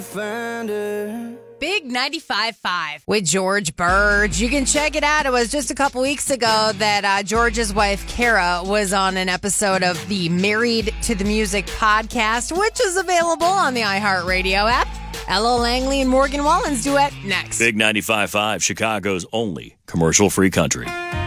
Big 95.5 with George Burge. You can check it out. It was just a couple weeks ago that George's wife, Kara, was on an episode of the Married to the Music podcast, which is available on the iHeartRadio app. Ella Langley and Morgan Wallen's duet next. Big 95.5, Chicago's only commercial-free country.